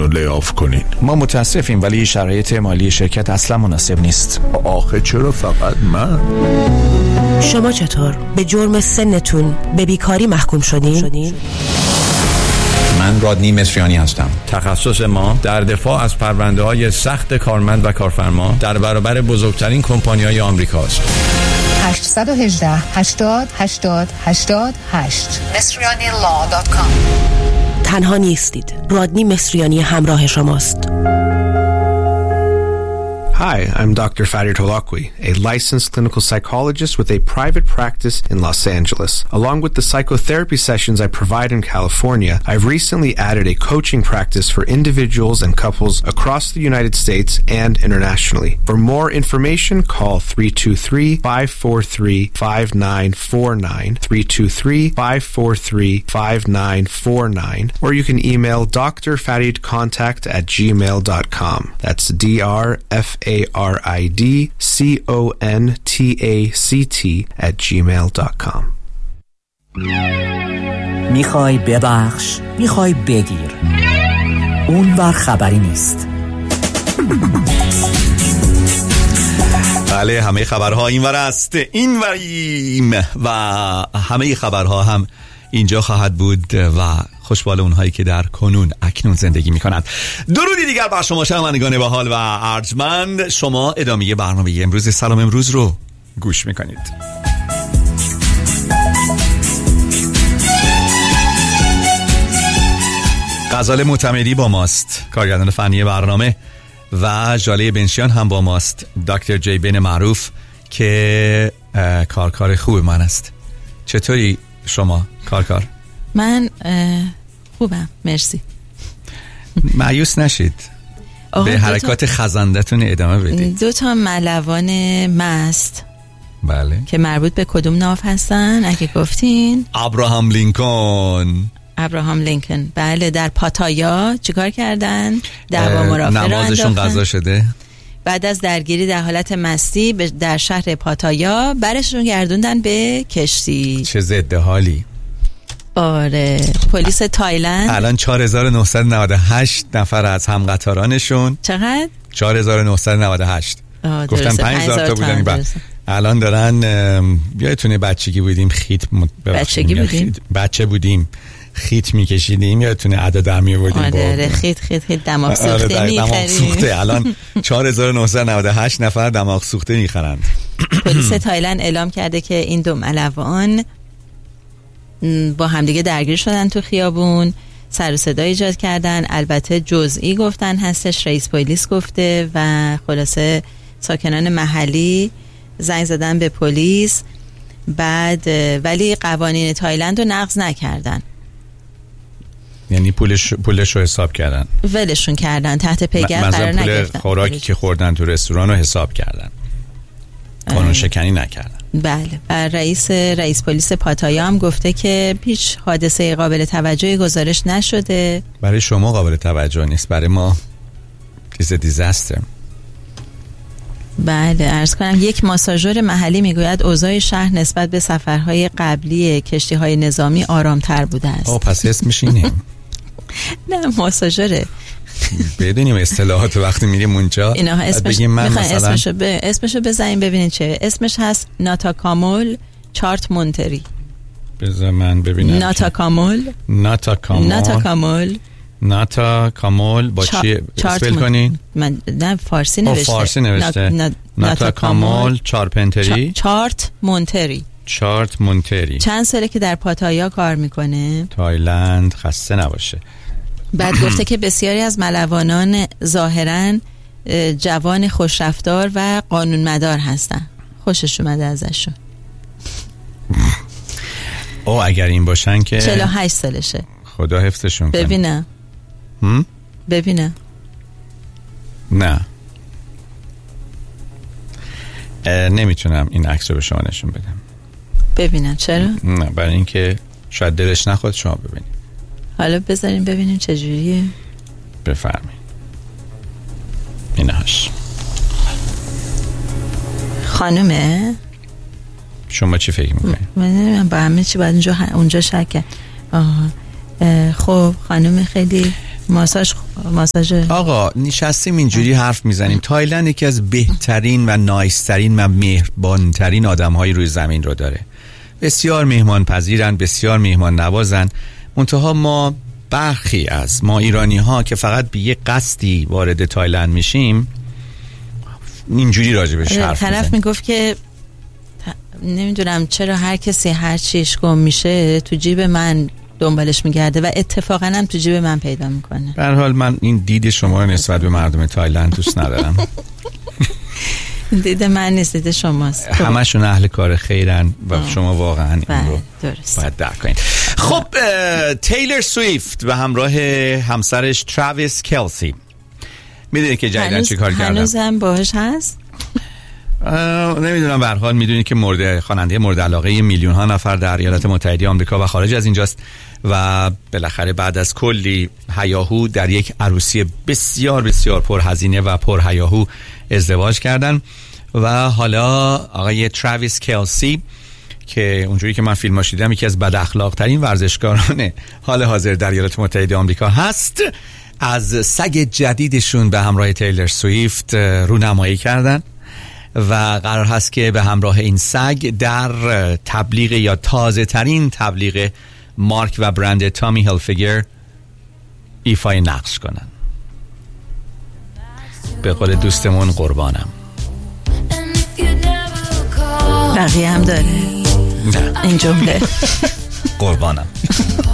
رو لی‌آف کنین. ما متاسفیم ولی شرایط مالی شرکت اصلا مناسب نیست. آخه چرا فقط من؟ شما چطور؟ به جرم سنتون به بیکاری محکوم شدین؟ من رادنی مصریانی هستم. تخصص ما در دفاع از پرونده‌های سخت کارمند و کارفرما در برابر بزرگترین کمپانی‌های آمریکاست. 818 80 80 88 مصریانی.law.com. تنها نیستید. رادنی مصریانی همراه شماست. Hi, I'm Dr. Farid Holakwi, a licensed clinical psychologist with a private practice in Los Angeles. Along with the psychotherapy sessions I provide in California, I've recently added a coaching practice for individuals and couples across the United States and internationally. For more information, call 323-543-5949, 323-543-5949, or you can email drfaridcontact@gmail.com. That's DRFARIDCONTACT@gmail.com. میخوای ببخش، میخوای بگیر، اون ور خبری نیست. بله، همه خبرها این ور است، این وریم، و همه خبرها هم اینجا خواهد بود و خوشبال اونهایی که در کنون اکنون زندگی می کنند. درودی دیگر بر شما شنوندگان باحال و ارجمند. شما ادامه برنامه امروز سلام امروز رو گوش می کنید. غزال معتمدی با ماست، کارگردان فنی برنامه، و ژاله بنشیان هم با ماست، دکتر جی بن معروف که کارکار خوب من است. چطوری شما کارکار؟ من خوبم، مرسی. مایوس نشید، به حرکات خزندتون ادامه بدید. 2 ملوان مست، بله، که مربوط به کدوم ناو هستن اگه گفتین؟ ابراهام لینکن. بله، در پاتایا چیکار کردن؟ دعوا مرافعه را نمازشون قضا شده. بعد از درگیری در حالت مستی در شهر پاتایا برشون گردوندن به کشتی. چه ضد حالی. آره، پلیس تایلند الان 4998 نفر از همقطارانشون. چقدر؟ 4998. گفتم 5000 تا بودن. الان دارن، یادتونه بچگی بودیم بچه بودیم خیت میکشیدیم، یادتونه عدد در میآوردیم. آره، خیت دماغ سوخته میخریم. الان 4998 نفر دماغ سوخته میخرند. پلیس تایلند اعلام کرده که این 2 ملوان با همدیگه درگیر شدن تو خیابون، سر و صدا ایجاد کردن. البته جزئی گفتن هستش، رئیس پلیس گفته، و خلاصه ساکنان محلی زنگ زدن به پلیس. بعد ولی قوانین تایلند رو نقض نکردن، یعنی پولش رو حساب کردن، ولشون کردن، تحت پیگرد قرار نگرفتن. پول خوراکی که خوردن تو رستوران رو حساب کردن، قانون شکنی نکردن. بله، و رئیس پلیس پاتایا هم گفته که هیچ حادثه قابل توجهی گزارش نشده. برای شما قابل توجه نیست، برای ما دیزاستر. بله، عرض کنم یک ماساژور محلی میگوید اوضاع شهر نسبت به سفرهای قبلی کشتی‌های نظامی آرامتر بوده است. پس اسمش اینه؟ نه، ماساژوره. بدونیم اصطلاحات وقتی میریم اونجا. اینا اسمشو بزنیم ببینین چه اسمش هست. ناتاکامول چارت مونتری. بذار من ببینم. ناتاکامول با چی اسپل کنین؟ من نه، فارسی نوشته. فارسی نوشته. ناتاکامول چارت مونتری. چند ساله که در پاتایا کار میکنه؟ تایلند. خسته نباشه. بعد گفته که بسیاری از ملوانان ظاهراً جوان خوشرفتار و قانونمدار هستن. خوشش اومده ازشون. اگر این باشن که 48 سالشه. خدا حفظشون کنه. ببینم. نه، نمیتونم این عکس رو به شما نشون بدم. ببینم. چرا؟ نه، برای اینکه شاید دلش نخواد شما ببینید. حالا بذاریم ببینیم چجوریه. بفرمایید. اینهاش. خانومه؟ شما چی فکر میکنید؟ من با همه چی باید اونجا شک کرد. خب خانوم خیلی ماساژ ماساژ. آقا نشستیم اینجوری حرف میزنیم. تایلند یکی از بهترین و نایسترین و مهربانترین آدم‌های روی زمین رو داره. بسیار مهمان پذیرن، بسیار مهمان نوازن. منتها ما برخی از ما ایرانی ها که فقط به یه قصدی وارد تایلند میشیم اینجوری راجبش حرف میزنیم. طرف میگفت که نمیدونم چرا هر کسی هر چیش گم میشه تو جیب من دنبالش میگرده و اتفاقا هم تو جیب من پیدا میکنه. به هر حال من این دید شما رو نسبت به مردم تایلند دوست ندارم. دید من نیست، دید شماست. همشون اهل کار خیرن و شما واقعا این رو باید درک کنید. خب تیلر سویفت به همراه همسرش تراویس کلسی، میدونید که جدیدن چی کار کردن؟ هنوزم باهاش هست؟ نمیدونم. به هر حال میدونید که خواننده مورد علاقه میلیون ها نفر در ایالات متحده آمریکا و خارج از اینجاست و بالاخره بعد از کلی هیاهو در یک عروسی بسیار بسیار پرهزینه و پرهیاهو ازدواج کردن و حالا آقای تراویس کلسی که اونجوری که من فیلماش دیدم یکی از بد اخلاق ترین ورزشکاران حال حاضر در ایالات متحده آمریکا هست، از سگ جدیدشون به همراه تیلر سویفت رونمایی کردن و قرار هست که به همراه این سگ در تبلیغ یا تازه ترین تبلیغ مارک و برند تامی هیلفیگر ایفای نقش کنن. به قول دوستمون قربانم. بقیه هم داره این جمله. قربانم.